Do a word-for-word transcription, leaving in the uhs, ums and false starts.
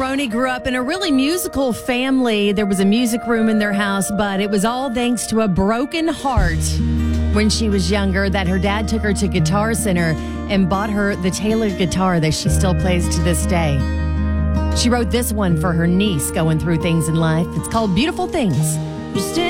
Maroney grew up in a really musical family. There was a music room in their house, but it was all thanks to a broken heart when she was younger that her dad took her to Guitar Center and bought her the tailored guitar that she still plays to this day. She wrote this one for her niece going through things in life. It's called Beautiful Things.